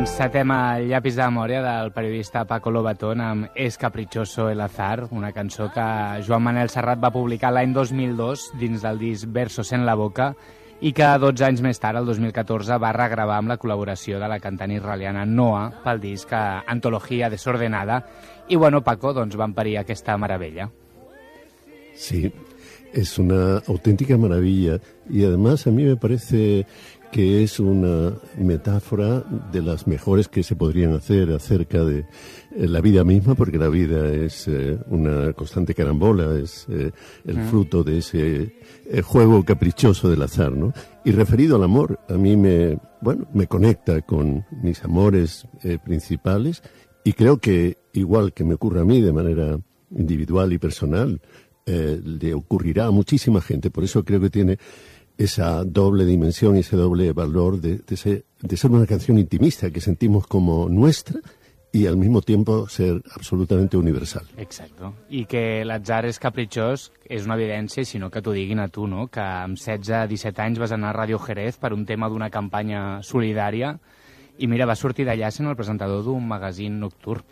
Encetem el llapis de memòria del periodista Paco Lobatón amb Es caprichoso el azar, una cançó que Joan Manel Serrat va publicar l'any 2002 dins del disc Versos en la boca i que 12 anys més tard, el 2014, va regravar amb la col·laboració de la cantant israeliana Noa pel disc Antología Desordenada. I bueno, Paco, doncs van parir aquesta meravella. Sí, es una auténtica maravilla y además a mí me parece que es una metáfora de las mejores que se podrían hacer acerca de la vida misma, porque la vida es una constante carambola, es el fruto de ese juego caprichoso del azar, ¿no? Y referido al amor, a mí me conecta con mis amores principales, y creo que, igual que me ocurre a mí de manera individual y personal, le ocurrirá a muchísima gente. Por eso creo que tiene esa doble dimensión y ese doble valor de ser una canción intimista que sentimos como nuestra y al mismo tiempo ser absolutamente universal. Exacto. I que l'atzar és capritxós és una evidència, sinó que t'ho diguin a tu, no? Que amb 16-17 anys vas anar a Ràdio Jerez per un tema d'una campanya solidària i mira, va sortir d'allà sent el presentador d'un magazín nocturn.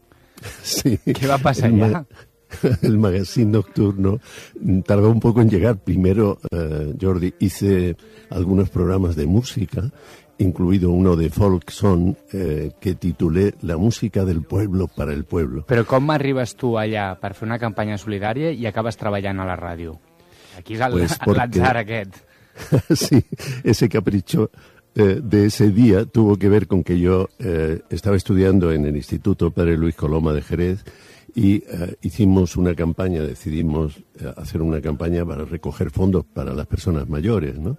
Sí. Què va passar allà? El magazine nocturno tardó un poco en llegar. Primero, Jordi, hice algunos programas de música, incluido uno de folk song que titulé La música del pueblo para el pueblo. Però com arribes tu allà per fer una campanya solidària i acabes treballant a la ràdio? Aquí és l'atzar aquest. Sí, ese capricho de ese día tuvo que ver con que yo estaba estudiando en el Instituto Padre Luis Coloma de Jerez y hicimos una campaña, decidimos hacer una campaña para recoger fondos para las personas mayores, ¿no?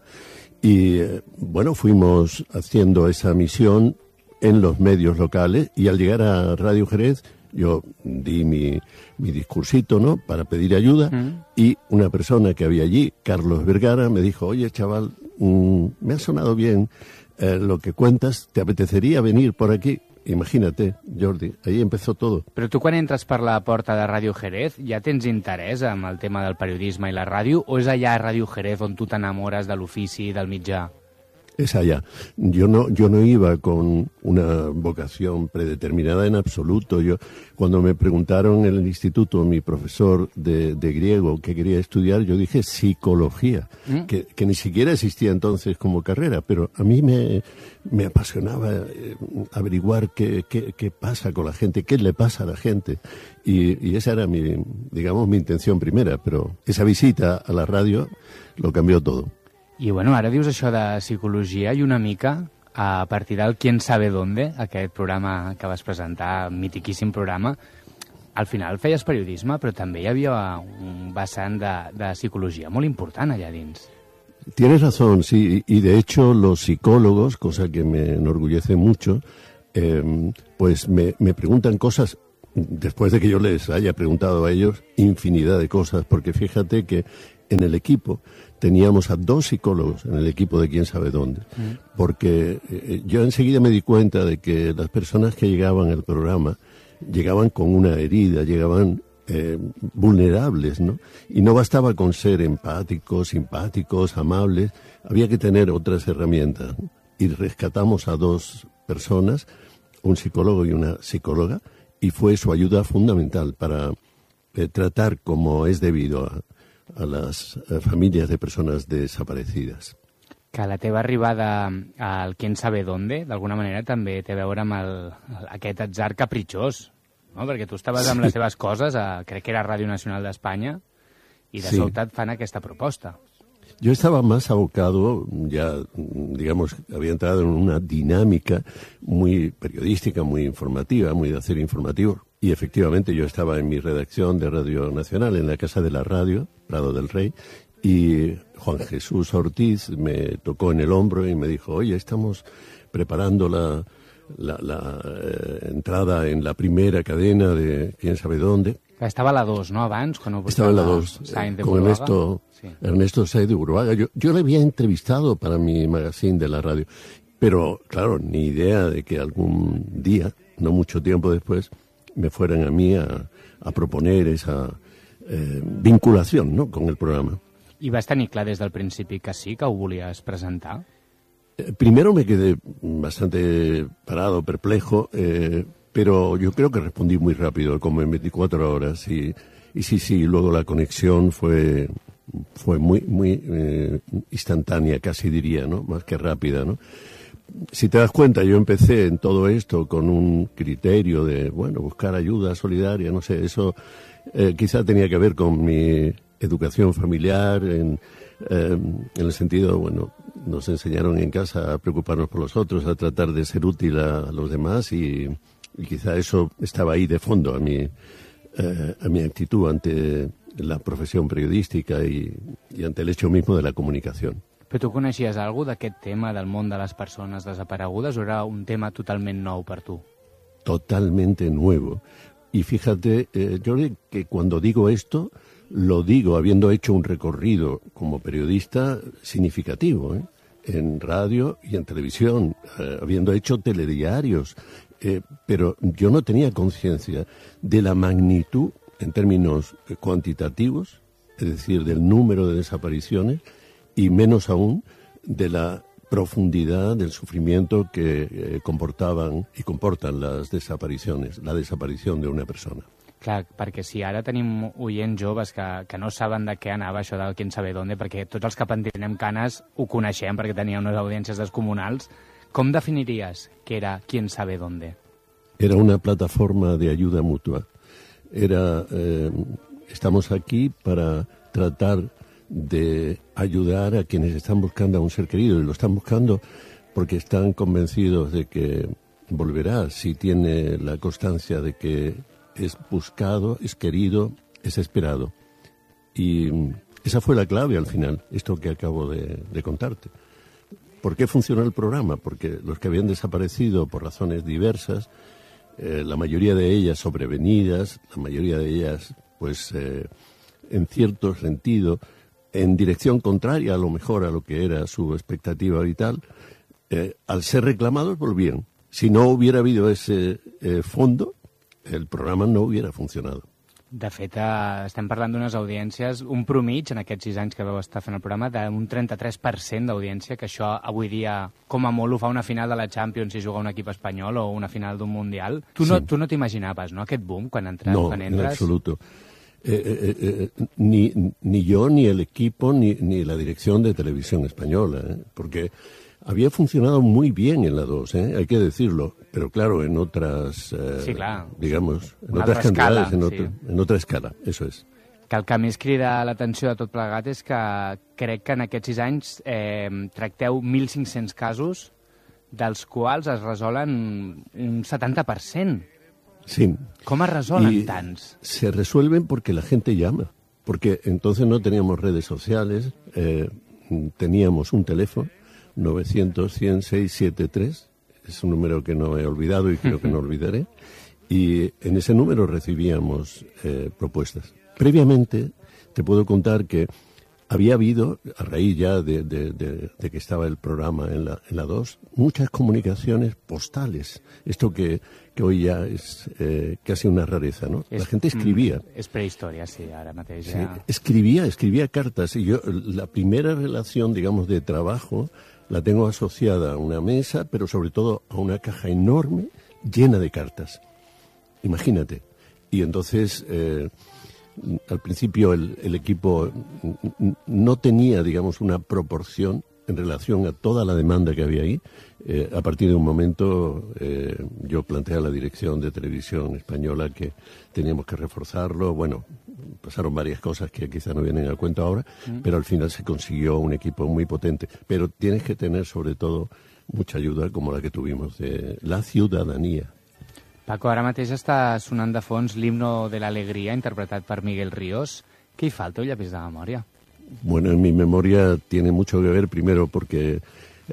Y bueno, fuimos haciendo esa misión en los medios locales y al llegar a Radio Jerez yo di mi discursito, ¿no?, para pedir ayuda y una persona que había allí, Carlos Vergara, me dijo: oye, chaval, me ha sonado bien lo que cuentas, ¿te apetecería venir por aquí? Imagínate, Jordi, ahí empezó todo. Però tu quan entres per la porta de Ràdio Jerez ja tens interès en el tema del periodisme i la ràdio, o és allà a Ràdio Jerez on tu t'enamores de l'ofici i del mitjà? Es allá. Yo no iba con una vocación predeterminada en absoluto. Cuando me preguntaron en el instituto, mi profesor de griego, qué quería estudiar, yo dije psicología, que ni siquiera existía entonces como carrera, pero a mí me apasionaba averiguar qué pasa con la gente, qué le pasa a la gente. Y esa era mi intención primera, pero esa visita a la radio lo cambió todo. I bueno, ara dius això de psicologia i una mica a partir del Quién sabe dónde, aquest programa que vas presentar, mitiquíssim programa, al final feies periodisme, però també hi havia un vessant de psicologia molt important allà dins. Tienes razón, sí, y de hecho los psicólogos, cosa que me enorgullece mucho, pues me preguntan cosas, después de que yo les haya preguntado a ellos infinidad de cosas, porque fíjate que en el equipo teníamos a 2 psicólogos en el equipo de Quién sabe dónde, porque yo enseguida me di cuenta de que las personas que llegaban al programa llegaban con una herida, llegaban vulnerables, ¿no? Y no bastaba con ser empáticos, simpáticos, amables, había que tener otras herramientas, ¿no? Y rescatamos a 2 personas, un psicólogo y una psicóloga, y fue su ayuda fundamental para tratar como es debido a las famílies de persones desaparecides. Que la teva arribada al Quién sabe dónde, d'alguna manera, també té a veure amb aquest atzar capritxós, no? Perquè tu estaves amb les teves coses, crec que era Ràdio Nacional d'Espanya, i de sobte et fan aquesta proposta. Yo estaba más abocado, ya, digamos, había entrado en una dinámica muy periodística, muy informativa, muy de hacer informativos. Y efectivamente yo estaba en mi redacción de Radio Nacional, en la Casa de la Radio, Prado del Rey, y Juan Jesús Ortiz me tocó en el hombro y me dijo: oye, estamos preparando la entrada en la primera cadena de Quién sabe dónde. Estava a la 2, ¿no?, abans? Estaba en la 2, con Ernesto Sáenz de Buruaga. Yo le había entrevistado para mi magazine de la radio, pero claro, ni idea de que algún día, no mucho tiempo después, me fueran a mí a proponer esa vinculación, ¿no?, con el programa. I vas tenir clar des del principi que sí, que ho volies presentar? Primero me quedé bastante parado, perplejo, pero yo creo que respondí muy rápido, como en 24 horas. Y sí, luego la conexión fue muy instantánea, casi diría, ¿no? Más que rápida, ¿no? Si te das cuenta, yo empecé en todo esto con un criterio de, buscar ayuda solidaria, no sé, eso quizá tenía que ver con mi educación familiar, en el sentido, nos enseñaron en casa a preocuparnos por los otros, a tratar de ser útil a los demás y quizá eso estaba ahí de fondo a mi actitud ante la profesión periodística y ante el hecho mismo de la comunicación. Però tu coneixies algú d'aquest tema del món de les persones desaparegudes o era un tema totalment nou per tu? Totalmente nuevo. Y fíjate, yo creo que cuando digo esto, lo digo habiendo hecho un recorrido como periodista significativo, en radio y en televisión, habiendo hecho telediarios, pero yo no tenía conciencia de la magnitud en términos cuantitativos, es decir, del número de desapariciones, y menos aún de la profundidad del sufrimiento que comportaban y comportan las desapariciones, la desaparición de una persona. Clar, perquè si ara tenim oients joves que no saben de què anava això del Quién sabe dónde, perquè tots els que pentinem canes ho coneixem perquè tenia unes audiències descomunals, com definiries què era Quién sabe dónde? Era una plataforma de ayuda mutua. Estamos aquí para tratar de ayudar a quienes están buscando a un ser querido, y lo están buscando porque están convencidos de que volverá, si tiene la constancia de que es buscado, es querido, es esperado. Y esa fue la clave al final, esto que acabo de contarte. ¿Por qué funcionó el programa? Porque los que habían desaparecido por razones diversas, la mayoría de ellas sobrevenidas, la mayoría de ellas, pues, en cierto sentido, en dirección contraria a lo mejor a lo que era su expectativa vital, al ser reclamados volvían. Si no hubiera habido ese fondo, el programa no hubiera funcionado. De fet, estem parlant d'unes audiències, un promig en aquests 6 anys que vau estar fent el programa, d'un 33% d'audiència, que això avui dia, com a molt, ho fa una final de la Champions si juga un equip espanyol o una final d'un Mundial. Tu no t'imaginaves, no, aquest boom quan entres? No, en absoluto. Ni yo, ni el equipo, ni la dirección de Televisión Española, porque había funcionado muy bien en la 2, hay que decirlo, pero claro, en otras, sí, clar, digamos, en otras cantidades, escala, en otra escala, eso es. Que el que més crida l'atenció de tot plegat és que crec que en aquests 6 anys tracteu 1.500 casos, dels quals es resolen un 70%. Sí. ¿Cómo resuelven tants? Se resuelven porque la gente llama, porque entonces no teníamos redes sociales, teníamos un teléfono, 900-100-673, es un número que no he olvidado y creo que no olvidaré, y en ese número recibíamos propuestas. Previamente te puedo contar que había habido, a raíz ya de que estaba el programa en la 2, muchas comunicaciones postales. Esto que hoy ya es casi una rareza, ¿no? La gente escribía. Es prehistoria, sí, ahora mateix sí, ya. Escribía cartas. Y yo, la primera relación, digamos, de trabajo, la tengo asociada a una mesa, pero sobre todo a una caja enorme llena de cartas. Imagínate. Y entonces, al principio el equipo no tenía, digamos, una proporción en relación a toda la demanda que había ahí. A partir de un momento yo planteé a la dirección de Televisión Española que teníamos que reforzarlo. Bueno, pasaron varias cosas que quizá no vienen al cuento ahora, pero al final se consiguió un equipo muy potente. Pero tienes que tener sobre todo mucha ayuda como la que tuvimos de la ciudadanía. Paco, ara mateix està sonant de fons l'himno de l'alegria, interpretat per Miguel Ríos. Què hi falta, el llapis de memòria? Bueno, en mi memoria tiene mucho que ver, primero porque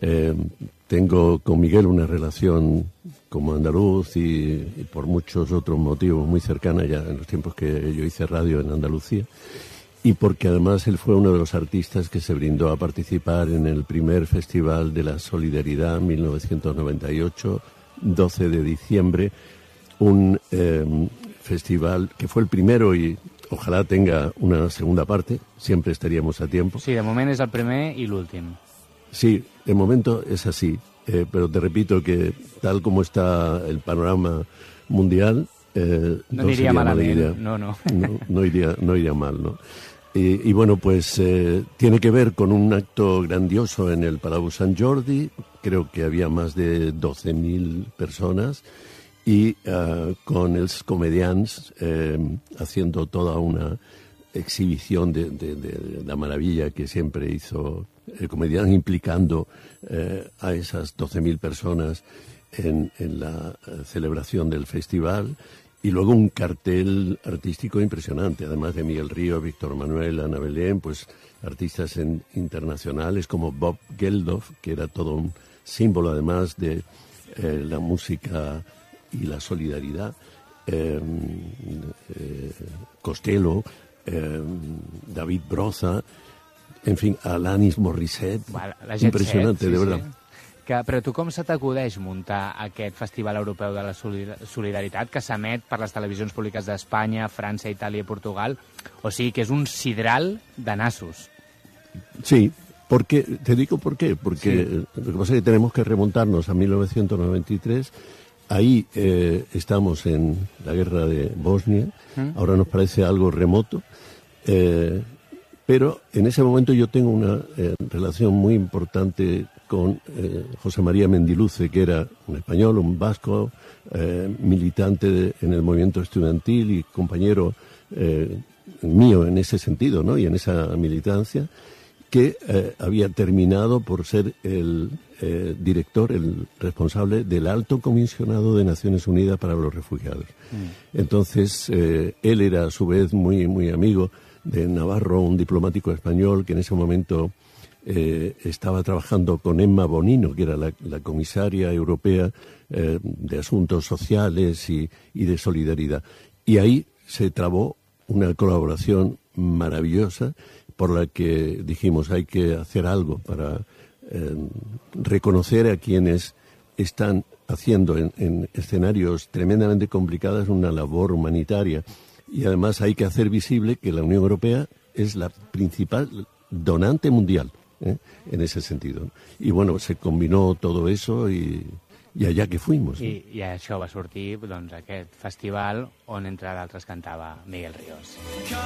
tengo con Miguel una relación como andaluz y por muchos otros motivos muy cercana ya en los tiempos que yo hice radio en Andalucía, y porque además él fue uno de los artistas que se brindó a participar en el primer Festival de la Solidaridad 1998, 12 de diciembre, un festival que fue el primero y ojalá tenga una segunda parte, siempre estaríamos a tiempo. Sí, de moment és el primer i l'últim. Sí, de momento es así, pero te repito que tal como está el panorama mundial, no iría mal no iría mal, ¿no? Y bueno, pues tiene que ver con un acto grandioso en el Palau Sant Jordi, creo que había más de 12.000 personas, y con els comedians haciendo toda una exhibición de la maravilla que siempre hizo el comediante, implicando a esas 12.000 personas en la celebración del festival. Y luego un cartel artístico impresionante, además de Miguel Río, Víctor Manuel, Ana Belén, pues artistas internacionales como Bob Geldof, que era todo un símbolo además de la música y la solidaridad, Costello, David Broza, en fin, Alanis Morissette, impressionante, de verdad. Sí. Però tu com se t'acudeix muntar aquest Festival Europeu de la Solidaritat que s'emet per les televisions públiques d'Espanya, França, Itàlia i Portugal? O sigui que és un sidral de nassos. Sí, porque, te digo por qué, porque sí. Lo que pasa es que tenemos que remontarnos a 1993. Ahí estamos en la guerra de Bosnia, ahora nos parece algo remoto, pero en ese momento yo tengo una relación muy importante con José María Mendiluce, que era un español, un vasco, militante en el movimiento estudiantil y compañero mío en ese sentido, ¿no? Y en esa militancia, que había terminado por ser el director, el responsable del Alto Comisionado de Naciones Unidas para los Refugiados. Entonces, él era a su vez muy, muy amigo de Navarro, un diplomático español que en ese momento estaba trabajando con Emma Bonino, que era la comisaria europea de Asuntos Sociales y de Solidaridad. Y ahí se trabó una colaboración maravillosa por la que dijimos hay que hacer algo para reconocer a quienes están haciendo en escenarios tremendamente complicados una labor humanitaria. Y además hay que hacer visible que la Unión Europea es la principal donante mundial, en ese sentido. I bueno, se combinó todo eso i allà que fuimos. I això va sortir, doncs, aquest festival on, entre d'altres, cantava Miguel Ríos.